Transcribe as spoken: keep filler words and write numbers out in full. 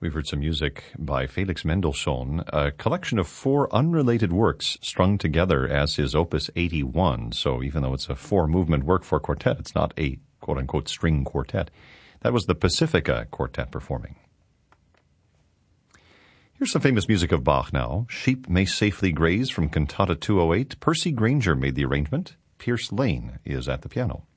We've heard some music by Felix Mendelssohn, a collection of four unrelated works strung together as his Opus eighty-one. So even though it's a four-movement work for quartet, it's not a quote-unquote string quartet. That was the Pacifica Quartet performing. Here's some famous music of Bach now. Sheep May Safely Graze from Cantata two oh eight. Percy Grainger made the arrangement. Pierce Lane is at the piano.